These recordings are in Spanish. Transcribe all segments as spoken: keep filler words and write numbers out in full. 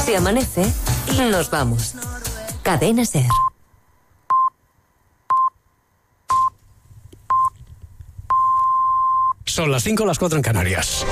Si amanece, nos vamos. Cadena SER. Son las cinco, las cuatro en Canarias.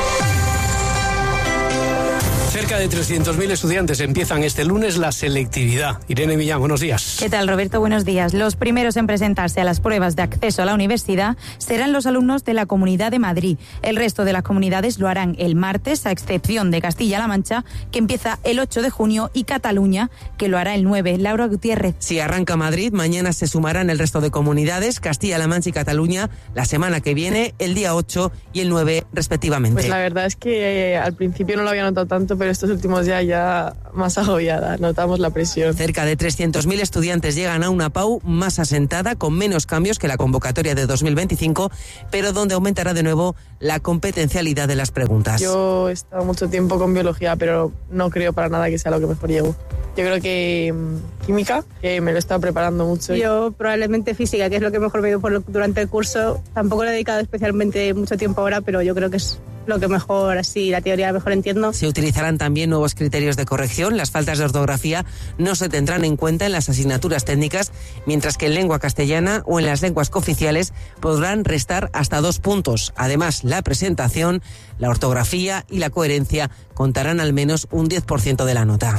Cerca de trescientos mil estudiantes empiezan este lunes la selectividad. Irene Millán, buenos días. ¿Qué tal, Roberto? Buenos días. Los primeros en presentarse a las pruebas de acceso a la universidad serán los alumnos de la Comunidad de Madrid. El resto de las comunidades lo harán el martes, a excepción de Castilla-La Mancha, que empieza el ocho de junio, y Cataluña, que lo hará el nueve. Laura Gutiérrez. Si arranca Madrid, mañana se sumarán el resto de comunidades, Castilla-La Mancha y Cataluña, la semana que viene, el día ocho y el nueve, respectivamente. Pues la verdad es que eh, al principio no lo había notado tanto, pero estos últimos días ya más agobiada, notamos la presión. Cerca de trescientos mil estudiantes llegan a una P A U más asentada, con menos cambios que la convocatoria de dos mil veinticinco, pero donde aumentará de nuevo la competencialidad de las preguntas. Yo he estado mucho tiempo con biología, pero no creo para nada que sea lo que mejor llevo. Yo creo que mmm, química, que me lo he estado preparando mucho. Yo probablemente física, que es lo que mejor me dio por lo, durante el curso. Tampoco le he dedicado especialmente mucho tiempo ahora, pero yo creo que es lo que mejor, así, la teoría mejor entiendo. Se utilizarán también nuevos criterios de corrección. Las faltas de ortografía no se tendrán en cuenta en las asignaturas técnicas, mientras que en lengua castellana o en las lenguas cooficiales podrán restar hasta dos puntos. Además, la presentación, la ortografía y la coherencia contarán al menos un diez por ciento de la nota.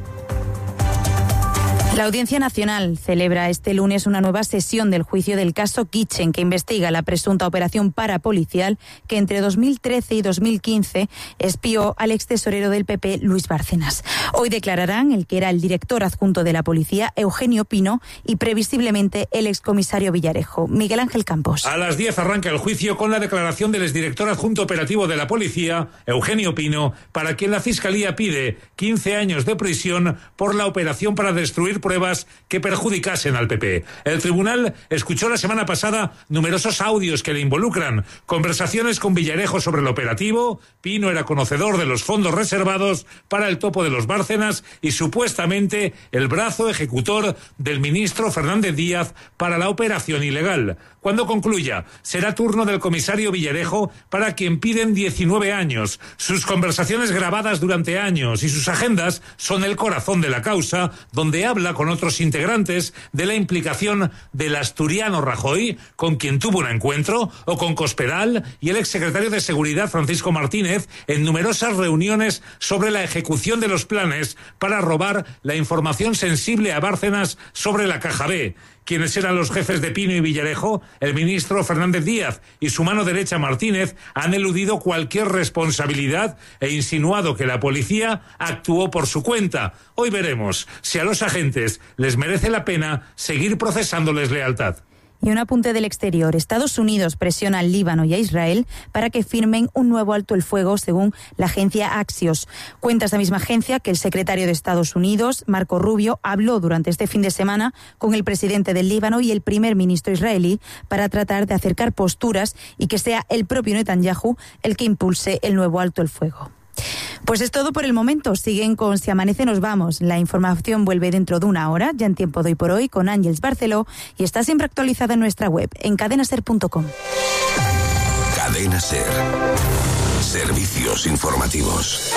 La Audiencia Nacional celebra este lunes una nueva sesión del juicio del caso Kitchen, que investiga la presunta operación parapolicial que entre dos mil trece y dos mil quince espió al extesorero del P P, Luis Bárcenas. Hoy declararán el que era el director adjunto de la policía, Eugenio Pino, y previsiblemente el excomisario Villarejo. Miguel Ángel Campos. A las diez arranca el juicio con la declaración del exdirector adjunto operativo de la policía, Eugenio Pino, para quien la Fiscalía pide quince años de prisión por la operación para destruir pruebas que perjudicasen al P P. El tribunal escuchó la semana pasada numerosos audios que le involucran, conversaciones con Villarejo sobre el operativo. Pino era conocedor de los fondos reservados para el topo de los Bárcenas y supuestamente el brazo ejecutor del ministro Fernández Díaz para la operación ilegal. Cuando concluya, será turno del comisario Villarejo, para quien piden diecinueve años. Sus conversaciones grabadas durante años y sus agendas son el corazón de la causa, donde habla con otros integrantes de la implicación del asturiano Rajoy, con quien tuvo un encuentro, o con Cospedal y el exsecretario de Seguridad Francisco Martínez en numerosas reuniones sobre la ejecución de los planes para robar la información sensible a Bárcenas sobre la Caja B. Quienes eran los jefes de Pino y Villarejo, el ministro Fernández Díaz y su mano derecha Martínez, han eludido cualquier responsabilidad e insinuado que la policía actuó por su cuenta. Hoy veremos si a los agentes les merece la pena seguir procesándoles lealtad. Y un apunte del exterior. Estados Unidos presiona al Líbano y a Israel para que firmen un nuevo alto el fuego, según la agencia Axios. Cuenta esta misma agencia que el secretario de Estados Unidos, Marco Rubio, habló durante este fin de semana con el presidente del Líbano y el primer ministro israelí para tratar de acercar posturas y que sea el propio Netanyahu el que impulse el nuevo alto el fuego. Pues es todo por el momento. Siguen con Si Amanece Nos Vamos. La información vuelve dentro de una hora, ya en tiempo de hoy por hoy, con Ángeles Barceló, y está siempre actualizada en nuestra web, en cadena ser punto com. Cadena SER. Servicios informativos.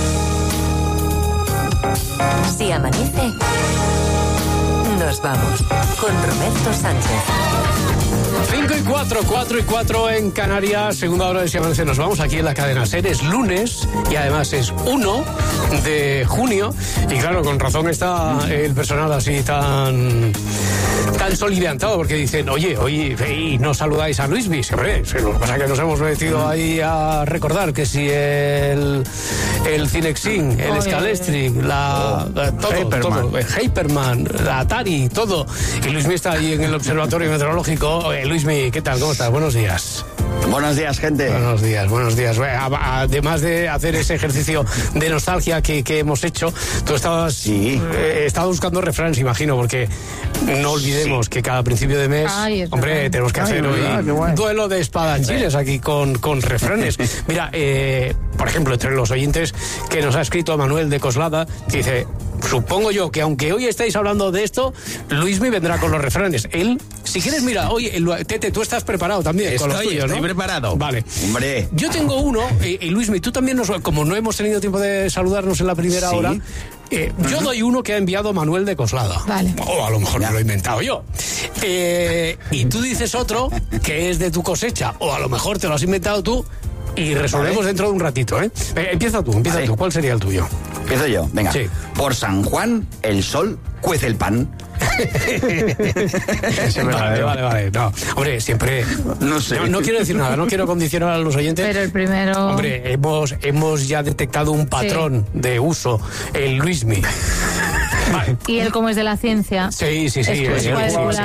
Si amanece, nos vamos con Roberto Sánchez. cinco y cuatro, cuatro y cuatro en Canarias, segunda hora de Si Amanece Nos Vamos, aquí en la cadena SER. Es lunes y además es uno de junio. Y claro, con razón está el personal así tan tan soliviantado, porque dicen, oye, oye, hey, no saludáis a Luismi. Hombre, lo que pasa es que nos hemos metido ahí a recordar que si el el Cinexin, el Scalestri, la, la todo, Hyperman. todo, Hyperman, la Atari, todo. Y Luismi está ahí en el observatorio meteorológico. Eh, Luismi, ¿qué tal? ¿Cómo estás? Buenos días. Buenos días, gente. Buenos días, buenos días. Además de hacer ese ejercicio de nostalgia que, que hemos hecho, tú estabas sí. eh, estabas buscando refranes, imagino, porque no olvidemos sí. que cada principio de mes, Ay, hombre, verdad. tenemos que Ay, hacer hoy verdad, un duelo de espadachines aquí con, con refranes. Mira, eh, por ejemplo, entre los oyentes que nos ha escrito Manuel de Coslada, que dice... Supongo yo que aunque hoy estáis hablando de esto, Luismi vendrá con los refranes. Él, si quieres, mira, oye, Tete, tú estás preparado también. Estoy, con los tuyos, estoy ¿no? preparado. Vale. Hombre. Yo tengo uno, y, y Luismi, tú también nos... Como no hemos tenido tiempo de saludarnos en la primera ¿Sí? hora, Eh, uh-huh. Yo doy uno que ha enviado Manuel de Coslada. Vale. O a lo mejor me lo he inventado yo. Eh, y tú dices otro que es de tu cosecha, o a lo mejor te lo has inventado tú. Y resolvemos vale. dentro de un ratito, ¿eh? eh empieza tú, empieza vale. tú. ¿Cuál sería el tuyo? Empiezo yo, venga. Sí. Por San Juan, el sol cuece el pan. vale, vale, vale. No, hombre, siempre... No sé. No, no quiero decir nada, no quiero condicionar a los oyentes. Pero el primero... Hombre, hemos, hemos ya detectado un patrón sí. de uso, el Luismi. Vale. Y él, como es de la ciencia. Sí, sí, sí. Es es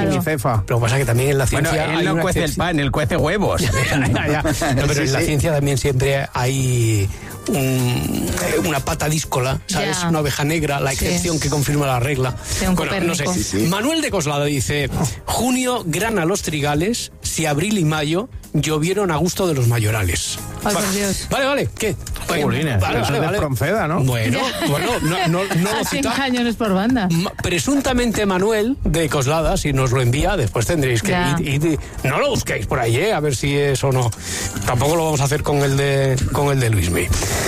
Pero pasa que también en la ciencia. Bueno, él no cuece el pan, él cuece huevos. ya, ya. No, pero sí, en la sí. ciencia también siempre hay un, una pata díscola, ¿sabes? Ya. Una oveja negra, la excepción sí. que confirma la regla. Sí, un bueno, no sé. Sí, sí. Manuel de Coslada dice: junio grana los trigales, si abril y mayo llovieron a gusto de los mayorales. Ay, por Dios. Vale, vale, ¿qué? Jolines, vale, vale, vale. Pronceda, ¿no? Bueno, bueno, no, no, no lo cita. Cañones por banda. Presuntamente Manuel de Coslada, si nos lo envía, después tendréis que ir, y, y, no lo busquéis por ahí, ¿eh? A ver si es o no. Tampoco lo vamos a hacer con el de con el de Luismi.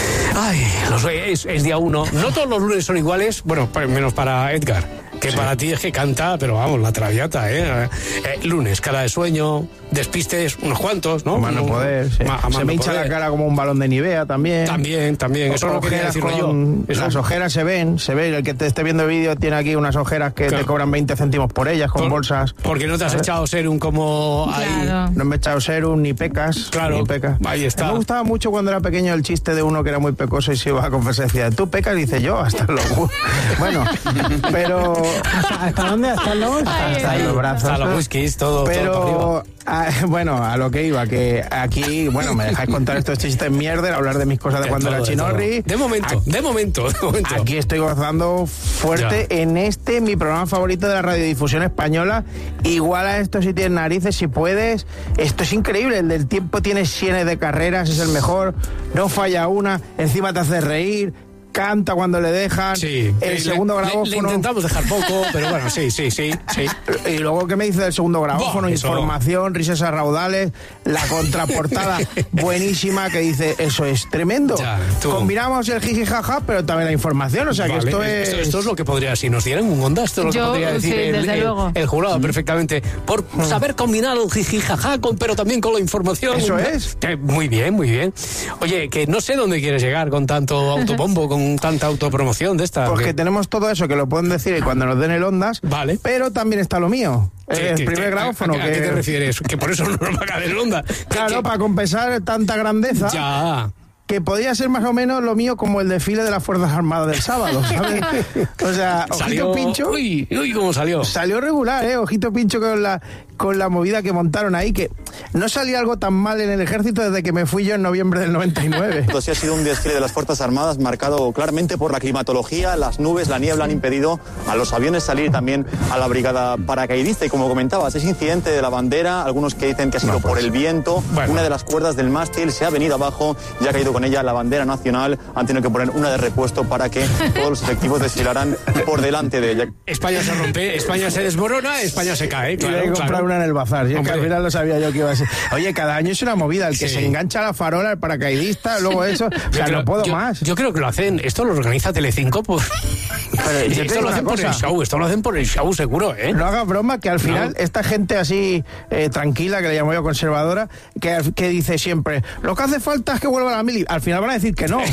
Ay, los, es, es día uno. No todos los lunes son iguales, bueno, menos para Edgar. Que sí. para ti es que canta, pero vamos, la traviata, ¿eh? eh lunes, cara de sueño, despistes, unos cuantos, ¿no? Más no poder, sí. Ma, se me hincha poder. La cara como un balón de Nivea también. También, también, eso no quería decirlo con, yo. Eso. Las ojeras se ven, se ve, el que te esté viendo el vídeo tiene aquí unas ojeras que claro. te cobran veinte céntimos por ellas, con por, bolsas. Porque no te has ¿sabes? echado serum como claro. ahí. No me he echado serum, ni pecas, claro. ni pecas. Ahí está. Me gustaba mucho cuando era pequeño el chiste de uno que era muy pecoso y se iba a confesar y decía, tú pecas, dice yo, hasta los... bueno, pero... ¿Hasta dónde? ¿Hasta los? Hasta los brazos. Hasta los whiskies, todo. Pero, todo a, bueno, a lo que iba, que aquí, bueno, me dejáis contar estos chistes mierder, hablar de mis cosas de, de cuando todo, era Chinorri. De, de momento, aquí, de momento, de momento. Aquí estoy gozando fuerte ya. en este, mi programa favorito de la radiodifusión española. Igual a esto si tienes narices, si puedes. Esto es increíble, el del tiempo tiene cienes de carreras, es el mejor, no falla una, encima te hace reír. Canta cuando le dejan. Sí. El le, segundo grabófono. Le, le intentamos dejar poco, pero bueno, sí, sí, sí, sí. Y luego, ¿qué me dice del segundo grabófono? Buah, información, risas a raudales, la contraportada buenísima que dice, eso es tremendo. Ya, combinamos el jiji jaja, pero también la información, o sea vale, que esto es... Esto, esto es lo que podría, si nos dieran un onda, esto es lo Yo, que podría decir sí, el, el, el, el jurado mm. perfectamente. Por mm. saber combinar el jiji jaja, con, pero también con la información. Eso es. Que, muy bien, muy bien. Oye, que no sé dónde quieres llegar con tanto autobombo, con tanta autopromoción de esta. Porque que... tenemos todo eso que lo pueden decir y cuando nos den el ondas, vale. pero también está lo mío. ¿Qué, el qué, primer qué, grabófono. ¿A, a, que... ¿A qué te refieres? Que por eso no nos va a caer el onda. Claro, para compensar tanta grandeza. Ya. Que podría ser más o menos lo mío como el desfile de las Fuerzas Armadas del sábado, ¿sabes? O sea, Ojito salió... Pincho... Uy, uy, cómo salió. Salió regular, ¿eh? Ojito Pincho con la, con la movida que montaron ahí, que no salía algo tan mal en el ejército desde que me fui yo en noviembre del noventa y nueve. Entonces ha sido un desfile de las Fuerzas Armadas marcado claramente por la climatología, las nubes, la niebla han impedido a los aviones salir también a la brigada paracaidista. Y como comentabas, ese incidente de la bandera, algunos que dicen que ha sido no, pues. por el viento, bueno. una de las cuerdas del mástil se ha venido abajo y ha caído con ella la bandera nacional. Han tenido que poner una de repuesto para que todos los efectivos desfilaran por delante de ella. España se rompe, España se desmorona, España se cae. Claro, y hay que comprar claro. una en el bazar. Yo que al final lo sabía yo que iba a ser. Oye, cada año es una movida. El que sí. se engancha a la farola, el paracaidista, luego eso. O sea, creo, no puedo yo, más. Yo creo que lo hacen. Esto lo organiza Telecinco. Pues. Pero yo esto lo hacen cosa. por el show. Esto lo hacen por el show, seguro, ¿eh? No haga broma, que al final no. esta gente así eh, tranquila, que le llamo yo conservadora, que, que dice siempre: lo que hace falta es que vuelva la mili. Al final van a decir que no.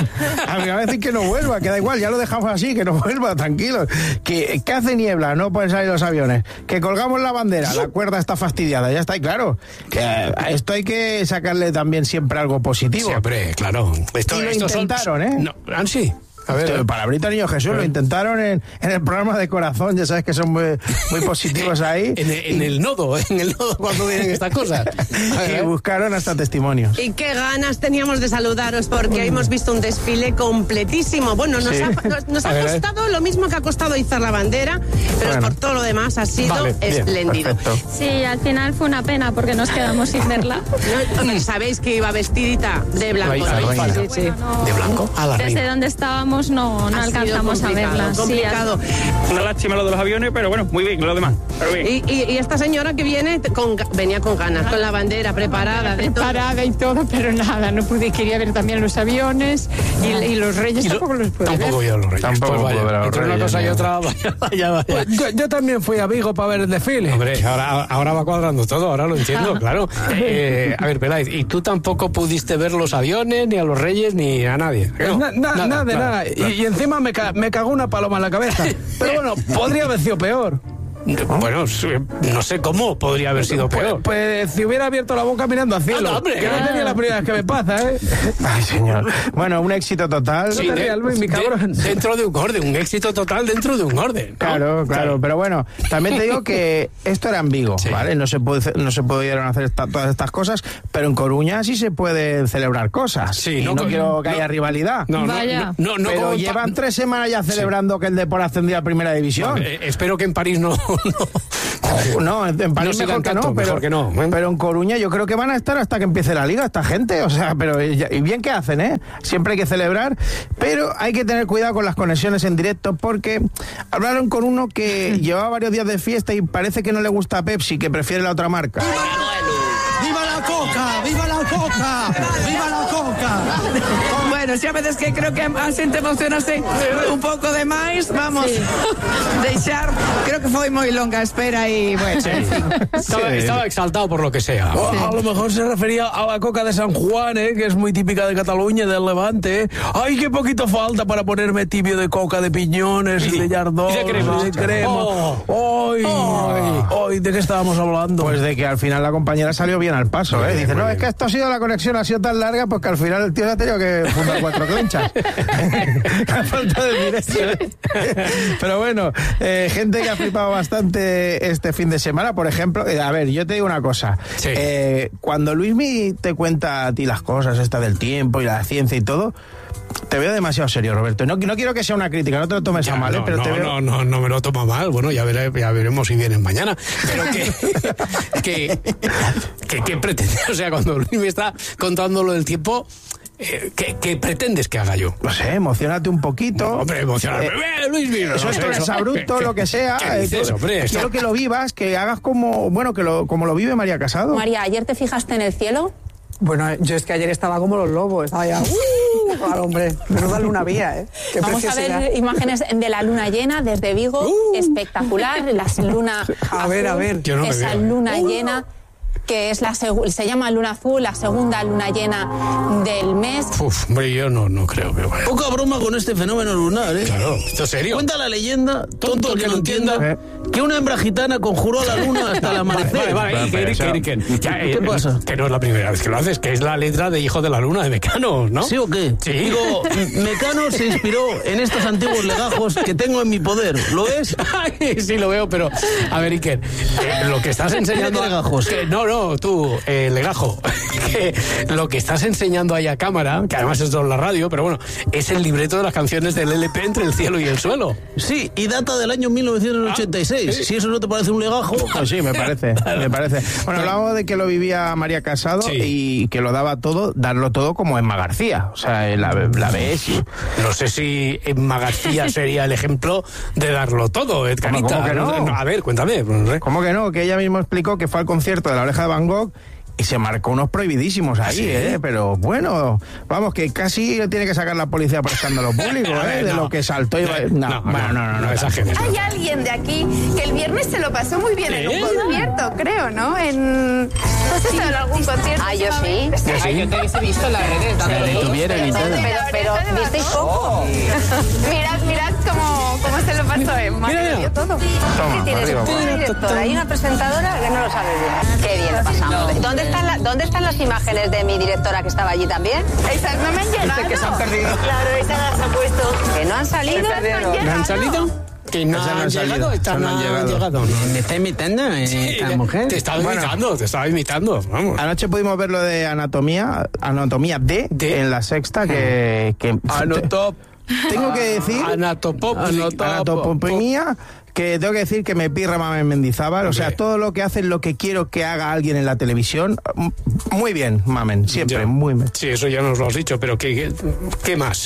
Al final van a decir que no vuelva, que da igual, ya lo dejamos así, que no vuelva, tranquilo. Que, que hace niebla, no pueden salir los aviones. Que colgamos la bandera, la cuerda está fastidiada, ya está, y claro. Que a esto hay que sacarle también siempre algo positivo. Siempre, claro. Esto, y lo esto intentaron, son... ¿eh? No, ah, sí. A ver, Esto, palabrita niño Jesús, lo intentaron en, en el programa de Corazón, ya sabes que son muy, muy positivos ahí. en, el, en el nodo, en el nodo cuando vienen estas cosas. Y buscaron hasta testimonios. Y qué ganas teníamos de saludaros porque mm. hemos visto un desfile completísimo. Bueno, nos sí. ha, nos, nos ha ver, costado lo mismo que ha costado izar la bandera, pero bueno. por todo lo demás ha sido vale, espléndido. Bien, sí, al final fue una pena porque nos quedamos sin verla. No, sabéis que iba vestidita de blanco. Ahí, ahí, ¿no? ahí, sí, sí, sí. Bueno, no, ¿De blanco? A la desde reina. donde estábamos vamos no, no alcanzamos a verlas. Complicado. Una lástima lo de los aviones, pero bueno, muy bien, lo demás. Pero bien. Y, y, y esta señora que viene con, venía con ganas, con la bandera preparada. De preparada todo. Y todo, pero nada, no pude, quería ver también los aviones y, y los reyes y tampoco lo, los pude tampoco ver. Yo los reyes. Tampoco pues vaya, puedo ver a los entre reyes, una cosa no. y otra, vaya, vaya, vaya. Pues yo, yo también fui a Vigo para ver el desfile. Hombre, ahora, ahora va cuadrando todo, ahora lo entiendo, claro. Eh, a ver, Peláez, ¿y tú tampoco pudiste ver los aviones, ni a los reyes, ni a nadie? No, na, na, nada, nada, nada. nada. Y, y encima me, ca, me cagó una paloma en la cabeza. Pero bueno, podría haber sido peor. Bueno, no sé cómo podría haber sido peor. Pues, pues si hubiera abierto la boca mirando al cielo. Ah, no, hombre. Que no tenía la primera vez que me pasa, ¿eh? Ay, señor. Bueno, un éxito total. Sí, no te de, rías, Luis, mi cabrón. De, dentro de un orden, un éxito total dentro de un orden, ¿no? Claro, claro, claro. Pero bueno, también te digo que esto era en Vigo, sí. ¿vale? No se, puede, no se pudieron hacer esta, todas estas cosas, pero en Coruña sí se pueden celebrar cosas. Sí, y no, no quiero que no, haya rivalidad. No, Vaya. no, no, no Pero como llevan pa... tres semanas ya celebrando sí. que el Depor ascendía a Primera División. Bueno, eh, espero que en París no... no. No, en París no mejor, que tanto, no, pero, mejor que no. Pero en Coruña yo creo que van a estar hasta que empiece la liga esta gente, o sea, pero y bien que hacen, ¿eh? Siempre hay que celebrar, pero hay que tener cuidado con las conexiones en directo porque hablaron con uno que llevaba varios días de fiesta y parece que no le gusta Pepsi, que prefiere la otra marca. ¡Viva la Coca! ¡Viva la Coca! ¡Viva la Coca! Bueno, si a veces que creo que a xente emocionase un pouco de máis, vamos sí. deixar, creo que foi moi longa a espera y bueno, sí. en fin. Estaba, sí. estaba exaltado por lo que sea. O, sí. A lo mejor se refería a la coca de San Juan, ¿eh? Que es muy típica de Cataluña, del Levante. ¿eh? Ay, qué poquito falta para ponerme tibio de coca, de piñones, y de yardón, y de crema. Y de crema. Oh. Ay, oh. Ay, ¿de qué estábamos hablando? Pues de que al final la compañera salió bien al paso, ¿eh? Dice, no, es que esto ha sido, la conexión ha sido tan larga, pues que al final el tío se ha tenido que fundar cuatro clenchas. A falta de dirección. Pero bueno, eh, gente que ha flipado bastante este fin de semana, por ejemplo, eh, a ver, yo te digo una cosa. Sí. Eh, cuando Luismi te cuenta a ti las cosas, esta del tiempo y la ciencia y todo, te veo demasiado serio, Roberto. No, no quiero que sea una crítica, no te lo tomes ya, a mal, no, ¿eh? Pero no, te veo... no, no, no me lo tomo mal. Bueno, ya, veré, ya veremos si vienen mañana. Pero que, que, que, que pretende, o sea, cuando Luis me está contando lo del tiempo, eh, ¿qué, ¿qué pretendes que haga yo? No sé, emocionate un poquito. No, hombre, emocionarme. Eh, Luis, mira, eso no es sé, eso, bruto, ¿qué, lo que sea. ¿Qué dices, eh, hombre? Quiero que lo vivas, que hagas como, bueno, que lo, como lo vive María Casado. María, ¿ayer te fijaste en el cielo? Bueno, yo es que ayer estaba como los lobos, estaba ya... ¡Uh! Claro, hombre, menuda luna vía, ¿eh? Qué Vamos a ver imágenes de la luna llena desde Vigo, uh, espectacular, la luna A ver, azul, a ver. Yo no esa luna uh. llena... que es la se llama luna azul, la segunda luna llena del mes. Uf, hombre, yo no, no creo que vaya. Poca broma con este fenómeno lunar, ¿eh? Claro, ¿esto es serio? Cuenta la leyenda, tonto el que no entienda, ¿eh? Que una hembra gitana conjuró a la luna hasta el amanecer. Vale, vale, vale. ¿Qué, qué, qué, qué, ya, ¿Qué eh, pasa? Que no es la primera vez que lo haces, que es la letra de Hijo de la Luna de Mecano, ¿no? ¿Sí o qué? Sí. Digo, Mecano se inspiró en estos antiguos legajos que tengo en mi poder. ¿Lo es? Sí, lo veo, pero... A ver, Iker, eh, lo que estás enseñando... ¿Qué legajos? Que, no, no, tú... Eh, legajo, que lo que estás enseñando ahí a cámara, que además es de la radio, pero bueno, es el libreto de las canciones del L P Entre el cielo y el suelo. Sí, y data del año mil novecientos ochenta y seis. Ah, ¿sí? Si eso no te parece un legajo... Pues sí, me parece, me parece. Bueno, hablamos de que lo vivía María Casado, sí, y que lo daba todo, darlo todo como Emma García. O sea, la, la ves y... No sé si Emma García sería el ejemplo de darlo todo, Edgarita. ¿Cómo, cómo que no? A ver, cuéntame. ¿Cómo que no? Que ella misma explicó que fue al concierto de La Oreja de Van Gogh y se marcó unos prohibidísimos ahí, ¿sí? ¿eh? Pero bueno, vamos, que casi tiene que sacar la policía por escándalo público, ¿eh? Ver, de no. lo que saltó y... No, no, bueno, no, no, no, no, esa gente. Hay alguien de aquí que el viernes se lo pasó muy bien, ¿qué? En un concierto, creo, ¿no? En... ¿Has estado en algún concierto? Ah, yo sí. ¿Sí? Ah, yo te hubiese visto en las redes. Se tuvieron y todo. Pero, pero, ¿visteis poco? Mirad, mirad cómo, cómo se lo pasó Emma. Mira, dio todo. ¿Qué tienes? Una directora y una presentadora que no lo sabe bien. Qué bien lo pasamos. ¿Dónde están, la, ¿Dónde están las imágenes de mi directora que estaba allí también? Esas no me han llegado. Dice que se han perdido. Claro, esas las han puesto. ¿Que no han salido? ¿No han salido? Que no, no han llegado, estas no han llegado. llegado. ¿Me está imitando esta sí, mujer? Te estaba bueno, imitando, te estaba imitando. Vamos. Anoche pudimos ver lo de anatomía, anatomía D, ¿De? En La Sexta, que... que Anotop. Tengo que decir... Anatopop. Anatopomía... que tengo que decir que me pirra Mamen Mendizábal, o sea, okay, todo lo que hace es lo que quiero que haga alguien en la televisión. Muy bien, Mamen, siempre, ya, muy bien. Sí, eso ya nos lo has dicho, pero ¿qué, qué, qué más?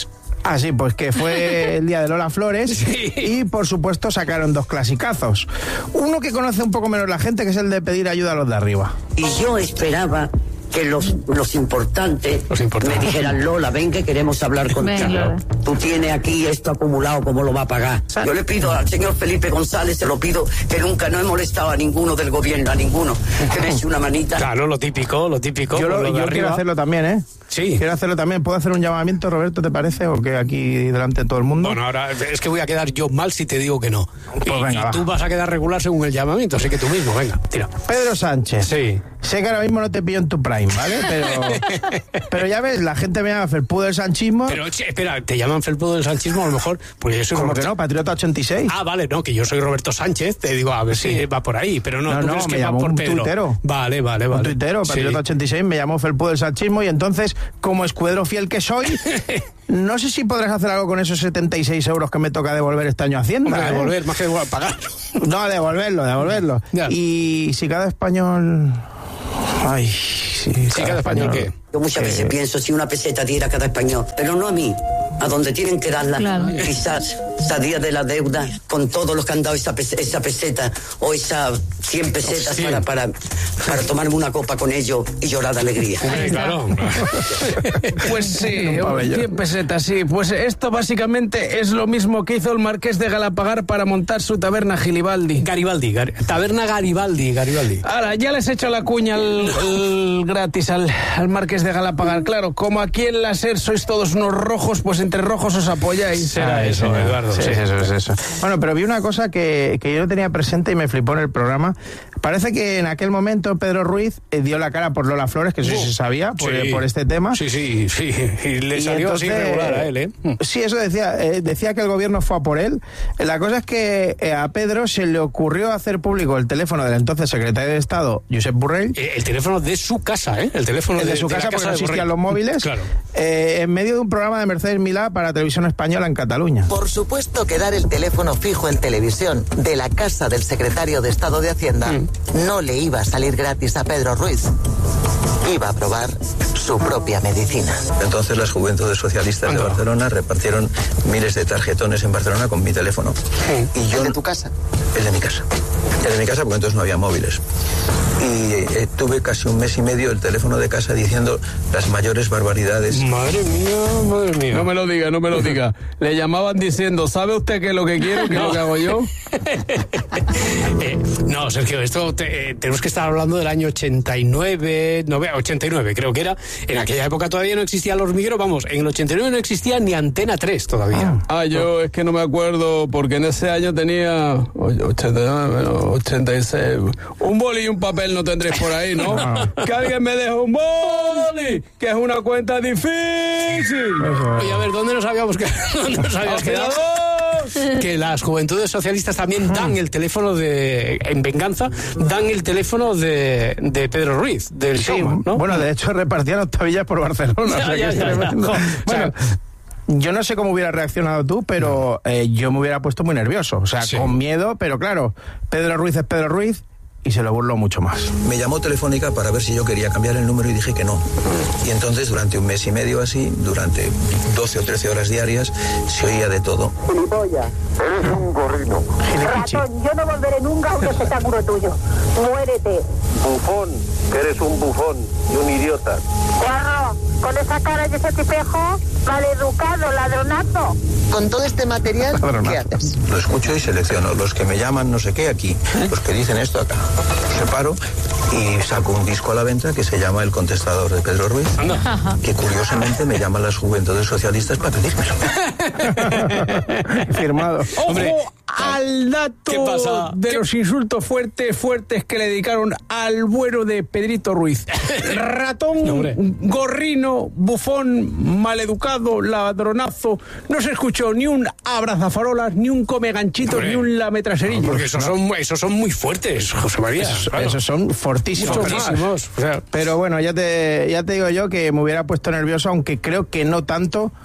Ah, sí, pues que fue el día de Lola Flores sí. Y por supuesto sacaron dos clasicazos. Uno que conoce un poco menos la gente, que es el de pedir ayuda a los de arriba. Y yo esperaba que los, los importantes los importantes. me dijeran, Lola, ven que queremos hablar contigo. Tú tienes aquí esto acumulado, ¿cómo lo va a pagar? Yo le pido al señor Felipe González, se lo pido, que nunca no he molestado a ninguno del gobierno, a ninguno, que me eche una manita. Claro, lo típico, lo típico. Yo, lo, lo yo quiero hacerlo también, ¿eh? Sí. Quiero hacerlo también. ¿Puedo hacer un llamamiento, Roberto, te parece? ¿O que aquí delante de todo el mundo? Bueno, ahora es que voy a quedar yo mal si te digo que no. Pues y, venga, y tú vas a quedar regular según el llamamiento, así que tú mismo, venga, tira. Pedro Sánchez. Sí. Sé que ahora mismo no te pillo en tu prime, ¿vale? Pero, pero ya ves, la gente me llama felpudo del sanchismo. Pero, che, espera, ¿te llaman felpudo del sanchismo? A lo mejor, porque yo soy ¿Cómo Roberto... que no? Patriota ochenta y seis. Ah, vale, no, que yo soy Roberto Sánchez, te digo, a ver si va por ahí, pero no, no, ¿tú no crees me que llamó va por un Pedro? tuitero. Vale, vale, vale. Un tuitero, Patriota sí. ochenta y seis, me llamó felpudo del sanchismo y entonces, como escudero fiel que soy, no sé si podrás hacer algo con esos setenta y seis euros que me toca devolver este año a Hacienda. Hombre, ¿eh? devolver, más que devolver, pagar. No, devolverlo, devolverlo. Ya. Y si cada español... Ay, sí, sí, cada, cada español, ¿qué? Yo muchas ¿Qué? veces pienso si una peseta diera cada español, pero no a mí, a donde tienen que darla. Claro. Quizás salía de la deuda con todos los que han dado esa, pes- esa peseta o esas cien pesetas sí. para, para, para tomarme una copa con ellos y llorar de alegría. Sí, claro. Pues sí, cien pesetas, sí. Pues esto básicamente es lo mismo que hizo el marqués de Galapagar para montar su taberna Gilibaldi. Garibaldi, Gar- taberna Garibaldi, Garibaldi. Ahora, ya les he hecho la cuña al, al gratis al, al marqués de Galapagar. Claro, como aquí en la SER sois todos unos rojos, pues entre rojos os apoyáis. Será ah, eso, señor. Eduardo. Sí, sí, eso es eso. Bueno, pero vi una cosa que, que yo no tenía presente y me flipó en el programa. Parece que en aquel momento Pedro Ruiz eh, dio la cara por Lola Flores, que eso uh, sí se sabía, por, sí. por este tema. Sí, sí, sí. Y le y salió entonces, así regular a él, ¿eh? Sí, eso decía. Eh, decía que el gobierno fue a por él. La cosa es que eh, a Pedro se le ocurrió hacer público el teléfono del entonces secretario de Estado, Josep Borrell. El, el teléfono de su casa, ¿eh? El teléfono el de, de su de casa, porque no existían los móviles. Claro. Eh, en medio de un programa de Mercedes Milá para Televisión Española en Cataluña. Por supuesto que dar el teléfono fijo en televisión de la casa del secretario de Estado de Hacienda mm. no le iba a salir gratis a Pedro Ruiz. Iba a probar su propia medicina. Entonces las Juventudes Socialistas de Barcelona repartieron miles de tarjetones en Barcelona con mi teléfono. Sí. Y yo, ¿el de tu casa? El de mi casa. El de mi casa porque entonces no había móviles. Y eh, tuve casi un mes y medio el teléfono de casa diciendo las mayores barbaridades. Madre mía, madre mía. No me lo diga, no me lo diga. Le llamaban diciendo, ¿sabe usted qué es lo que quiero, qué es no. lo que hago yo? eh, no, Sergio, esto te, eh, tenemos que estar hablando del año ochenta y nueve, ochenta y nueve creo que era. En aquella época todavía no existía el hormiguero, vamos, en el ochenta y nueve no existía ni Antena tres todavía. Ah, yo es que no me acuerdo, porque en ese año tenía ochenta y nueve, ochenta y seis. Un boli y un papel no tendréis por ahí, ¿no? no. Que alguien me deje un boli, que es una cuenta difícil. Oye, a ver, ¿dónde nos habíamos quedado? ¿Dónde nos habíamos quedado? Que las Juventudes Socialistas también dan el teléfono de, en venganza, dan el teléfono de, de Pedro Ruiz, del sí, showman, ¿no? Bueno, de hecho repartían octavillas por Barcelona. Ya, o sea, ya, que ya, es ya. bueno, O sea, yo no sé cómo hubiera reaccionado tú, pero eh, yo me hubiera puesto muy nervioso. O sea, sí. con miedo, pero claro, Pedro Ruiz es Pedro Ruiz. Y se lo burló mucho más. Me llamó Telefónica para ver si yo quería cambiar el número y dije que no. Y entonces durante un mes y medio así, durante doce o trece horas diarias, se oía de todo. Gilipollas, eres un gorrino. Ratón, yo no volveré nunca a un espectáculo tuyo. Muérete. Bufón, que eres un bufón y un idiota. Guarro, con esa cara y ese tipejo, maleducado, ladronazo. Con todo este material, ¿qué haces? Lo escucho y selecciono. Los que me llaman no sé qué aquí, los que dicen esto acá. Separo y saco un disco a la venta que se llama El Contestador de Pedro Ruiz, que curiosamente me llaman las Juventudes Socialistas para pedírmelo. Firmado. Hombre, al dato ¿qué pasa? de ¿Qué? los insultos fuertes, fuertes que le dedicaron al bueno de Pedrito Ruiz. Ratón, no, gorrino, bufón, maleducado, ladronazo. No se escuchó ni un abrazafarolas, ni un come ganchitos, hombre, ni un lametraserillo. No, porque esos, ¿no? son, esos son muy fuertes, José María. Esos, claro. esos son fortísimos. fortísimos. O sea, pero bueno, ya te, ya te digo yo que me hubiera puesto nervioso, aunque creo que no tanto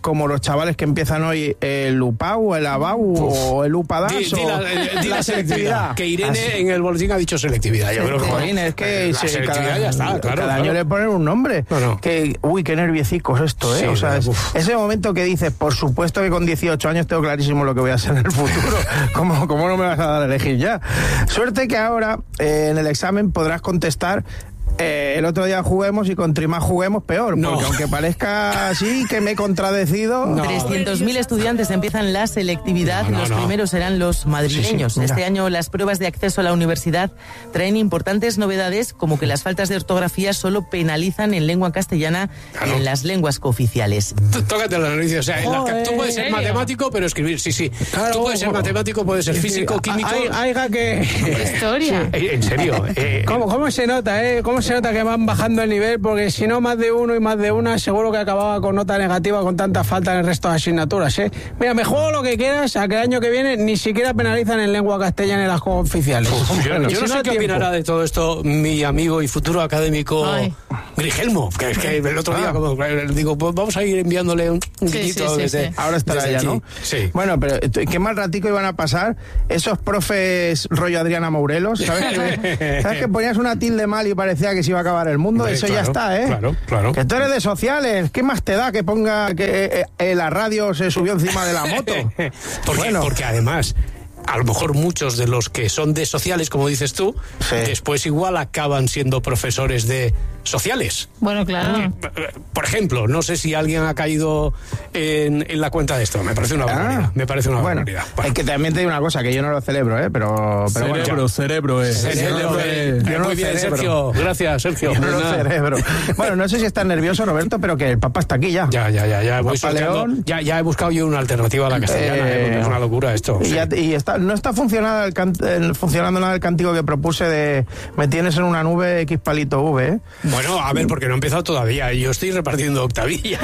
como los chavales que empiezan hoy el UPAU, el ABAU o el UPADAS. Di, di la, o di la selectividad. Que Irene Así. en el boletín ha dicho selectividad. Yo creo que Joder, es que la se, selectividad cada, ya está, claro. cada claro. año le ponen un nombre. No, no. Que, uy, qué nerviecicos esto, ¿eh? Sí, o sea, es, uf. ese momento que dices, por supuesto que con dieciocho años tengo clarísimo lo que voy a hacer en el futuro. ¿Cómo, cómo no me vas a dar a elegir ya? Suerte que ahora eh, en el examen podrás contestar. Eh, el otro día juguemos y contra más juguemos peor, No. porque aunque parezca así que me he contradecido. No. trescientos mil estudiantes empiezan la selectividad, No, no, los no. primeros serán los madrileños. Sí, sí, mira. Este año las pruebas de acceso a la universidad traen importantes novedades, como que las faltas de ortografía solo penalizan en lengua castellana Claro. y en las lenguas cooficiales. Tú- Tócate la nariz, o sea, en la- Joder, tú puedes ser ¿en serio? matemático, pero escribir, sí, sí. Claro, Tú puedes ser ojo. matemático, puedes ser físico, químico. Hay, haiga que... Historia. Eh, En serio. eh, ¿Cómo, ¿Cómo se nota, eh? ¿Cómo se nota que van bajando el nivel? Porque si no, más de uno y más de una, seguro que acababa con nota negativa con tanta falta en el resto de asignaturas, ¿eh? Mira, me juego lo que quieras, a que el año que viene ni siquiera penalizan en lengua castellana en las oficiales. Yo, Bueno, yo si no sé da qué tiempo. opinará de todo esto mi amigo y futuro académico Ay. Grigelmo, que es que el otro día Ah. como, digo, pues vamos a ir enviándole un, un Sí, guiñito sí, sí, desde, sí. Ahora estará desde ya, aquí. ¿no? Sí. Bueno, pero eh, qué mal ratico iban a pasar esos profes rollo Adriana Mourelos, ¿sabes? que, ¿Sabes que ponías una tilde mal y parecía que se iba a acabar el mundo? Hombre, Eso ya claro, está, ¿eh? claro, claro. Que tú eres de sociales, ¿qué más te da que ponga que eh, eh, la radio se subió encima de la moto? porque, Bueno. porque además, a lo mejor muchos de los que son de sociales, como dices tú, Sí. después igual acaban siendo profesores de sociales. Bueno, claro. Por ejemplo, no sé si alguien ha caído en, en la cuenta de esto. Me parece una barbaridad. Me parece una Ah. Bueno, barbaridad. es que también te digo una cosa, que yo no lo celebro, ¿eh? Pero, pero bueno, Cerebro, cerebro es. Cerebro, eh, yo no muy lo bien, celebro. Sergio. Gracias, Sergio. yo no lo Nada. cerebro. Bueno, no sé si estás nervioso, Roberto, pero que el Papa está aquí ya. Ya, ya, ya, ya voy Papa sorteando. León. Ya, ya he buscado yo una alternativa a la castellana, Eh, eh, porque es una locura esto. Y, sí. ya- y está, no está funcionando, el can- el- funcionando nada el cántico que propuse de me tienes en una nube X palito V, ¿eh? Bueno, a ver, porque no he empezado todavía. Yo estoy repartiendo octavillas.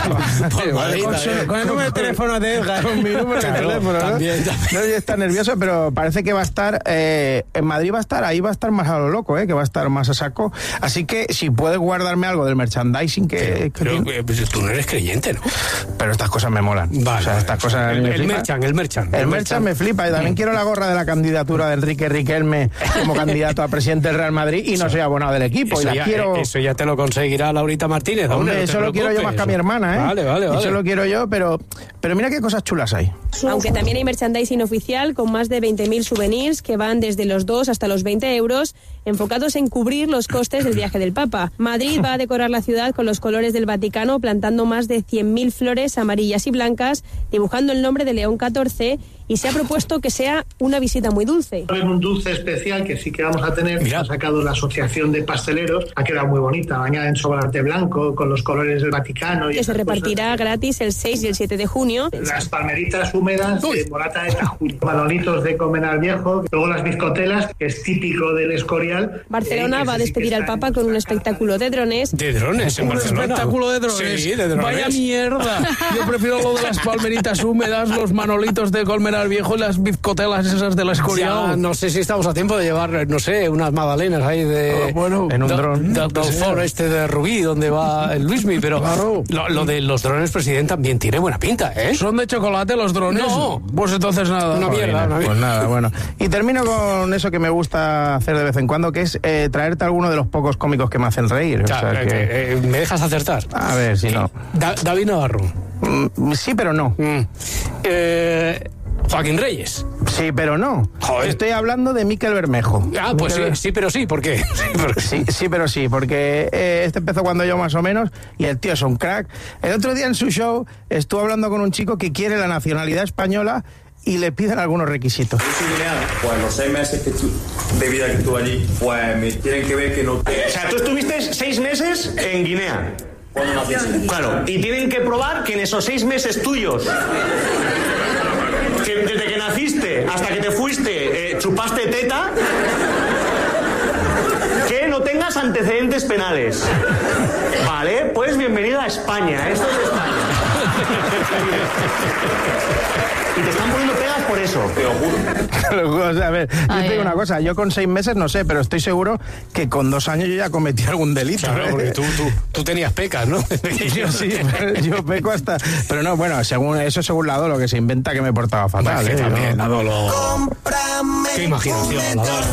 por Madrid, Con, a su- ver. con el número de teléfono de Edgar. Con mi número Claro, de teléfono, ¿no? también, también. No, yo está nervioso, pero parece que va a estar eh, en Madrid va a estar, ahí va a estar más a lo loco, ¿eh? Que va a estar más a saco. Así que si puedes guardarme algo del merchandising que... que Pero tiene- eh, pues, tú no eres creyente, ¿no? pero estas cosas me molan. Vale, o sea, estas vale. cosas... El, me el flipan. merchan, el merchan. El Merchan me flipa y también quiero la gorra de la candidatura de Enrique Riquelme como candidato a presidente del Real Madrid y no soy abonado del equipo. Eso y la ya, quiero... eso ya te lo conseguirá Laurita Martínez. Hombre, hombre, no te eso lo quiero yo preocupes. más que a mi hermana, ¿eh? Vale, vale, vale. Eso lo quiero yo, pero, pero mira qué cosas chulas hay. Aunque también hay merchandising oficial con más de veinte mil souvenirs que van desde los dos hasta los veinte euros, enfocados en cubrir los costes del viaje del Papa. Madrid va a decorar la ciudad con los colores del Vaticano, plantando más de cien mil flores amarillas y blancas, dibujando el nombre de León catorce, y se ha propuesto que sea una visita muy dulce. Va a haber un dulce especial que sí que vamos a tener, que ha sacado la Asociación de Pasteleros, ha quedado muy bonita, añaden chocolate blanco con los colores del Vaticano. Y Que se esas repartirá gratis el seis y el siete de junio. cosas. Las palmeritas húmedas de morata de Tajuña, manolitos de Comenar Viejo, luego las bizcotelas, que es típico del Escorial. Barcelona eh, que va a ese sí que despedir al está en Papa con un espectáculo de drones. De drones en Un Barcelona. espectáculo de drones. Sí, de drones. Vaya mierda. Yo prefiero lo de las palmeritas húmedas, los manolitos de Colmenar Viejo y las bizcotelas esas de la Escorial. Ya, no sé si estamos a tiempo de llevar, no sé, unas magdalenas ahí de... Ah, bueno, en un da- dron. da- Del foro este de Rubí, donde va el Luismi, pero Claro. lo, lo de los drones, presidente, también tiene buena pinta, ¿eh? ¿Son de chocolate los drones? No. Pues entonces nada. Una mierda, una Pues mierda. nada, bueno. Y termino con eso que me gusta hacer de vez en cuando, que es eh, traerte alguno de los pocos cómicos que me hacen reír. O Ya, sea eh, que- eh, ¿me dejas acertar? A ver si no. Da- David Navarro. Mm, sí, pero no. Mm. Eh, Joaquín Reyes. Sí, pero no. Joder. Estoy hablando de Miquel Bermejo. Ah, pues sí, Miquel- sí, pero sí, ¿por qué? Sí, sí, pero sí, porque eh, este empezó cuando yo más o menos y el tío es un crack. El otro día en su show estuvo hablando con un chico que quiere la nacionalidad española y le piden algunos requisitos. Pues los seis meses que tu, de vida que estuve allí, pues me tienen que ver que no... O sea, tú estuviste seis meses en Guinea. ¿Cuándo naciste? Claro, y tienen que probar que en esos seis meses tuyos, que desde que naciste hasta que te fuiste, eh, chupaste teta, que no tengas antecedentes penales. Vale, pues bienvenida a España. Esto es España. Y te están poniendo pegas por eso. Te lo juro. O sea, a ver, yo Ay, te digo ay. una cosa, yo con seis meses no sé, pero estoy seguro que con dos años yo ya cometí algún delito. Claro, ¿eh? porque tú, tú, tú tenías pecas, ¿no? Yo sí, yo peco hasta... Pero no, bueno, según eso según la Dolo, que se inventa que me portaba fatal. Pues que ¿eh? también, No. la Dolo. Qué imaginación, la Dolo.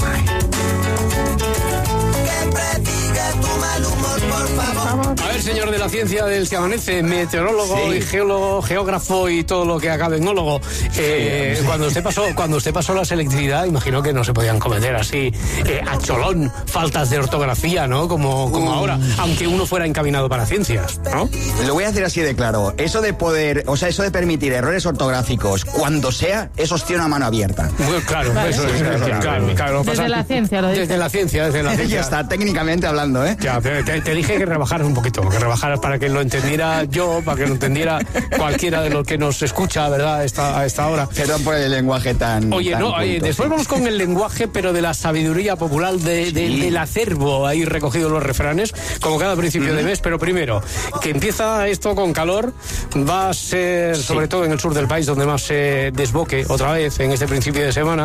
A ver, señor de la ciencia del que amanece, meteorólogo Sí. y geólogo, geógrafo y todo lo que acabe en ólogo. Eh, cuando usted pasó, cuando usted pasó la selectividad, imagino que no se podían cometer así eh, a cholón faltas de ortografía, ¿no? Como, como ahora, aunque uno fuera encaminado para ciencias, ¿no? Lo voy a decir así de claro. Eso de poder, o sea, eso de permitir errores ortográficos cuando sea, eso tiene una mano abierta. Muy claro, eso es, claro, claro, claro, Desde pasa- la ciencia lo dice. Desde la ciencia, desde la Ya ciencia. está, técnicamente hablando, ¿eh? Ya, te, te- te dije que rebajaras un poquito, que rebajaras para que lo entendiera yo, para que lo entendiera cualquiera de los que nos escucha, ¿verdad? A esta, a esta hora. Perdón por el lenguaje tan... Oye, tan no, oye, culto, después sí. vamos con el lenguaje, pero de la sabiduría popular, de, de- Sí. del acervo, ahí recogidos los refranes, como cada principio de mes. Pero primero, que empieza esto con calor, va a ser, sobre todo en el sur del país, donde más se desboque otra vez en este principio de semana.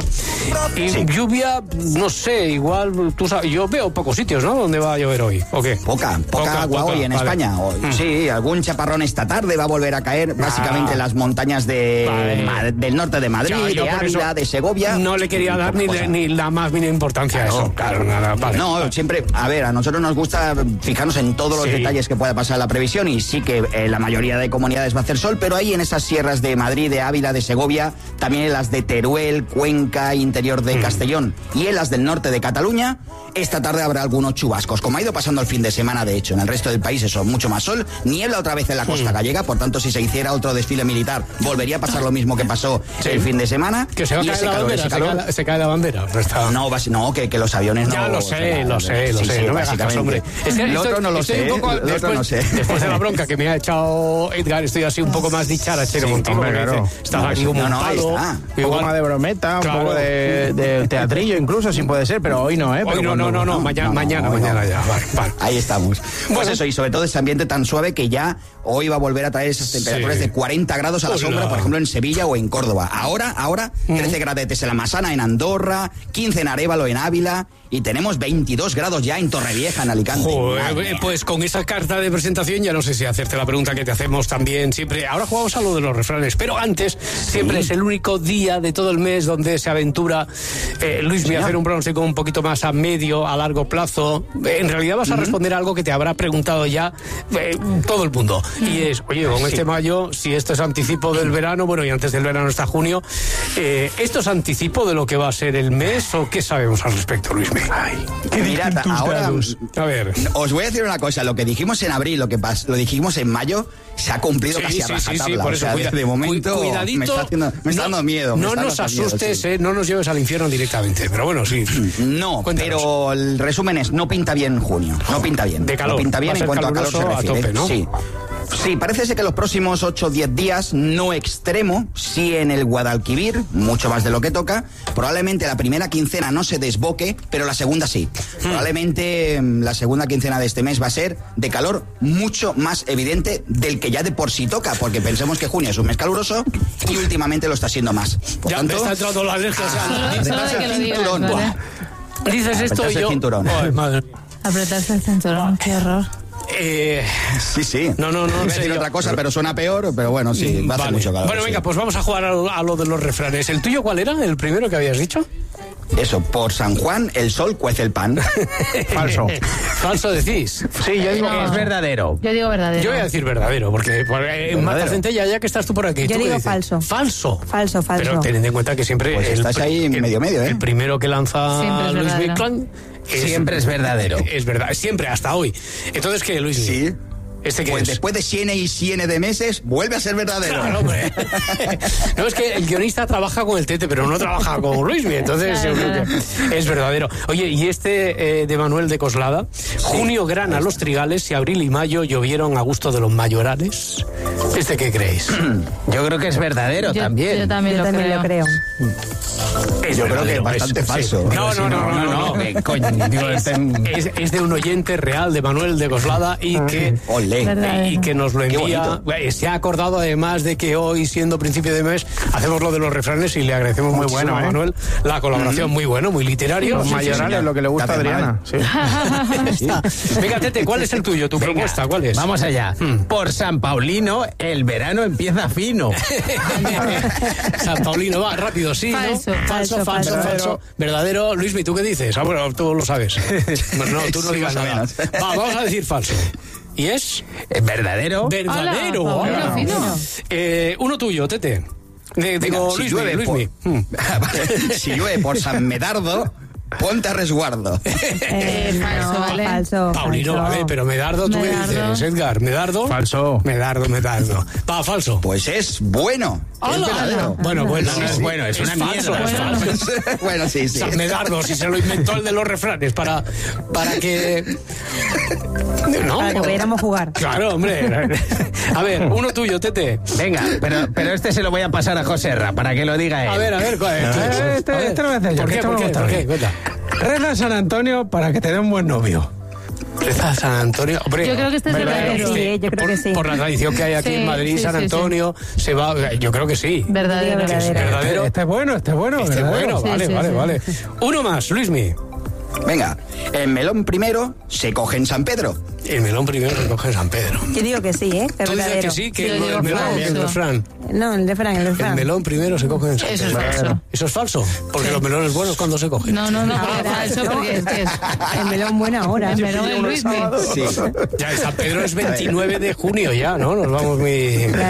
Y Sí. lluvia, no sé, igual, tú sabes, yo veo pocos sitios, ¿no? ¿Dónde va a llover hoy? ¿O qué? Poca, poca, Poca, agua poca, hoy en vale. España. Hoy, Mm. Sí, algún chaparrón esta tarde va a volver a caer, básicamente en las montañas de Vale. Ma- del norte de Madrid, Ya, yo de por eso Ávila, de Segovia. No le quería dar ni, Cosa. ni la más mínima importancia a eso. Claro, nada, vale. No, siempre, a ver, a nosotros nos gusta fijarnos en todos los Sí. detalles que pueda pasar en la previsión y sí que eh, la mayoría de comunidades va a hacer sol, pero ahí en esas sierras de Madrid, de Ávila, de Segovia, también en las de Teruel, Cuenca, interior de Mm. Castellón y en las del norte de Cataluña, esta tarde habrá algunos chubascos, como ha ido pasando el fin de semana, de hecho. En el resto del país eso, mucho más sol, niebla otra vez en la costa Mm. gallega, por tanto, si se hiciera otro desfile militar, volvería a pasar lo mismo que pasó Sí. el fin de semana. Que se va a Y caer ese la calor, bandera, ese se cae calor- la, se cae la bandera. No, está- No, vas- no que, que los aviones no... Ya lo o sé, sea, lo sé, lo sí, sé. sí, no me hagas caso, hombre. básicamente. Es que Lo estoy- otro no lo estoy sé, un poco- ¿eh? Lo otro después, no sé. después de la bronca que me ha echado Edgar, estoy así un poco más dicharachero Sí, contigo. hombre, porque claro. dice, estás No, aquí eso- como no, un no, ahí palo. está. Un poco Igual- más de brometa, un Claro. poco de, de teatrillo incluso, si puede ser, pero hoy no, ¿eh? Hoy Pero no, cuando- no, no, no, mañana, no, mañana, hoy no. mañana ya. Vale, vale. Ahí estamos. Pues Bueno. eso, y sobre todo ese ambiente tan suave que ya hoy va a volver a traer esas temperaturas Sí. de cuarenta grados a la Hola. sombra, por ejemplo, en Sevilla o en Córdoba. Ahora, ahora, trece gradetes en la Masana, en Andorra, quince en Arévalo, en Ávila, y tenemos veintidós grados ya en Torrevieja, en Alicante. Joder, Madre eh, mía. pues con esa carta de presentación ya no sé si hacerte la pregunta que te hacemos también siempre. Ahora jugamos a lo de los refranes, pero antes siempre es el único día de todo el mes donde se aventura eh, Luis me a hacer un pronóstico un poquito más a medio, a largo plazo. Eh, En realidad vas a responder algo que te habrá preguntado ya eh, todo el mundo. Y es, oye, con este mayo, si esto es anticipo del verano, bueno, y antes del verano está junio, eh, ¿esto es anticipo de lo que va a ser el mes o qué sabemos al respecto, Luis? Ay, ¿qué Mirad, dicen tus ahora- dados? A ver. Os voy a decir una cosa, lo que dijimos en abril, lo que pas- lo dijimos en mayo, se ha cumplido Sí, casi a sí, sí, rajatabla. sí, por O eso, sea, cuida- de momento cu- cuidadito, me está, haciendo- me está no- dando miedo. me No está nos dando miedo, asustes, sí. eh, no nos lleves al infierno directamente, pero bueno, sí. No, pero el resumen es, no pinta bien junio, no pinta bien. De calor, No pinta va bien a en ser cuanto a calor se caluroso a refiere. tope, ¿no? Sí. Sí, parece ser que los próximos ocho o diez días, no extremo, sí en el Guadalquivir, mucho más de lo que toca. Probablemente la primera quincena no se desboque, pero la segunda sí. Hmm. Probablemente mm, la segunda quincena de este mes va a ser de calor mucho más evidente del que ya de por sí toca, porque pensemos que junio es un mes caluroso y últimamente lo está siendo más. Por Ya tanto, me está entrando la alergia. o sea, ah, dices- Solo de que lo digas, cinturón, ¿vale? buah. Dices esto Apretarse y el yo... cinturón. Ay, madre. Apretarse el cinturón, qué horror. Eh, Sí, sí. No, no, no, Iba a en decir serio. otra cosa, pero suena peor, pero bueno, sí, va a hacer vale. mucho calor. Bueno, sí. venga, pues vamos a jugar a lo, a lo de los refranes. ¿El tuyo cuál era? ¿El primero que habías dicho? Eso, por San Juan el sol cuece el pan. Falso. Falso decís. Sí, yo digo No. que es verdadero. Yo digo verdadero. Yo voy a decir verdadero, porque porque, eh, Marta Centella, ya que estás tú por aquí. Yo ¿tú qué digo dices? falso. Falso. Falso, falso. Pero teniendo en cuenta que siempre... Pues estás pri- ahí el- medio medio, ¿eh? El primero que lanza Siempre es Luis verdadero. Biclan... Siempre es verdadero. Es verdad, siempre, hasta hoy. Entonces, ¿qué, Luis? Sí. ¿Este qué Pues es? después de siene y siene de meses, vuelve a ser verdadero. Claro, hombre. No, es que el guionista trabaja con el Tete, pero no trabaja con Luismi, entonces Claro, yo creo que es verdadero. Oye, y este eh, de Manuel de Coslada, junio grana los trigales y abril y mayo llovieron a gusto de los mayorales. ¿Este qué creéis? Yo creo que es verdadero Yo, también. yo también, Yo lo, también creo. lo creo. Es Yo creo que es verdadero, bastante sí. falso. No, no, no, no, no. ¿Qué coño? Digo, Es, este- es- es de un oyente real de Manuel de Coslada y que Ole. Ole. Y que nos lo Qué envía. bonito. Se ha acordado además de que hoy, siendo principio de mes, hacemos lo de los refranes y le agradecemos muy bueno a Manuel la colaboración. Muy bueno, muy literario. Los Sí, sí, mayorales, señor. lo que le gusta a Te hace Adriana. mal. Sí. Venga, Tete, ¿cuál es el tuyo, tu Venga, propuesta? ¿Cuál es? Vamos allá. Por San Paulino, el verano empieza fino. San Paulino, va, rápido, sí, Falso, ¿no? Falso, falso, falso, falso. falso. Verdadero. Luismi, ¿tú qué dices? Ah, bueno, tú lo sabes. No, tú no Sí, digas más o nada. menos. Va, vamos a decir falso. ¿Y es? ¿Verdadero? Verdadero. Hola, Hola. Paulino fino. Eh, uno tuyo, Tete. De- digo, si Luismi, llueve Luismi. por- si llueve por San Medardo, ponte a resguardo. Eh, falso, vale. Falso. Paulino, falso. vale, pero Medardo, ¿tú Medardo. qué dices, Edgar? ¿Medardo? Falso. Medardo, Medardo. Va, falso. Pues es bueno. Hola, es verdadero. Bueno, bueno, Sí, no es sí. bueno, es una falso, mierda. es falso. Bueno, sí, sí. San Medardo, si se lo inventó el de los refranes para, para que... ¿No? Para que pudiéramos jugar. Claro, hombre. A ver, uno tuyo, Tete. Venga, pero, pero este se lo voy a pasar a José Ra para que lo diga él. A ver, a ver, ¿cuál es? Eh, Este, A ver. este lo voy a hacer yo. ¿Por que qué, esto por me qué, gusta por a mí. qué? Cuenta. Reza a San Antonio para que te dé un buen novio. Reza a San Antonio. Hombre, Yo creo que este es verdadero. Sí, yo creo por, que sí. por la tradición que hay aquí Sí, en Madrid, sí, San sí, Antonio, se va... Yo creo que sí. Verdadero. Que es verdadero. Este es bueno, este es bueno. Este es verdadero. bueno, vale, sí, vale, sí. vale. Uno más, Luismi. Venga, el melón primero se coge en San Pedro. El melón primero se coge en San Pedro. Yo digo que sí, ¿eh? Que es Tú dices verdadero. que sí, que Yo el, digo melón, falso. el refrán. No, el refrán, el El refrán. melón primero se coge en San Eso es Pedro. falso. Eso es falso, porque los melones buenos cuando se cogen. No, no, no, porque es falso, porque es que es... El melón buena hora. El melón es Luismi. Sí. Ya, el San Pedro es veintinueve de junio ya, ¿no? Nos vamos muy...